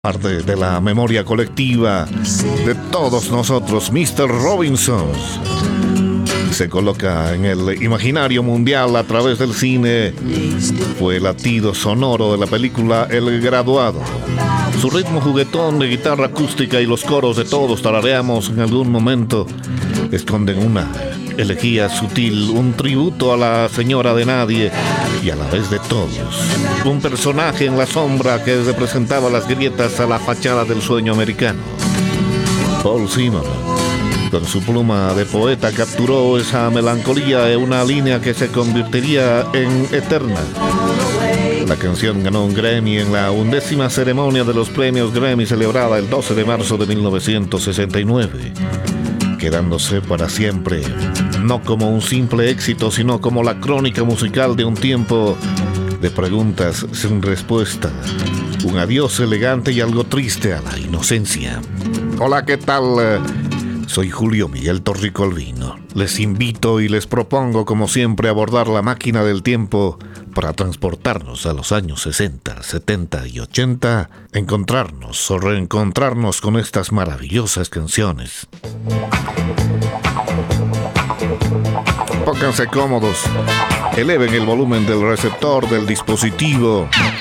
Parte de la memoria colectiva de todos nosotros, Mr. Robinson se coloca en el imaginario mundial a través del cine. Fue el latido sonoro de la película El Graduado. Su ritmo juguetón de guitarra acústica y los coros de todos tarareamos en algún momento esconden una elegía sutil, un tributo a la señora de nadie y a la vez de todos. Un personaje en la sombra que representaba las grietas a la fachada del sueño americano. Paul Simon, con su pluma de poeta, capturó esa melancolía en una línea que se convertiría en eterna. La canción ganó un Grammy en la 11ª ceremonia de los premios Grammy celebrada el 12 de marzo de 1969, quedándose para siempre, no como un simple éxito, sino como la crónica musical de un tiempo de preguntas sin respuesta, un adiós elegante y algo triste a la inocencia. Hola, ¿qué tal? Soy Julio Miguel Torricolvino. Les invito y les propongo, como siempre, abordar la máquina del tiempo para transportarnos a los años 60, 70 y 80, encontrarnos o reencontrarnos con estas maravillosas canciones. Pónganse cómodos, eleven el volumen del receptor del dispositivo